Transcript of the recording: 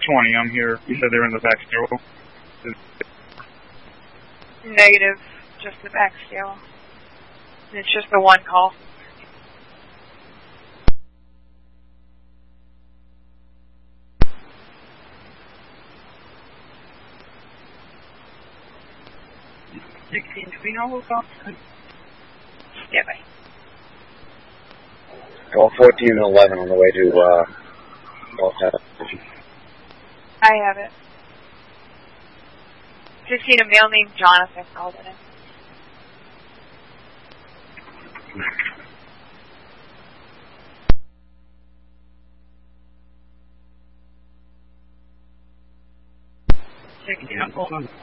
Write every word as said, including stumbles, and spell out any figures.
twenty, I'm here. You said they're in the back stairwell. Negative, just the back stairwell. It's just the one call. sixteen, do we know who called? Yeah, bye. Call fourteen and eleven on the way to, uh, Baltimore. I have it. Just seen a male named Jonathan called it in. sixteen, I'm calling.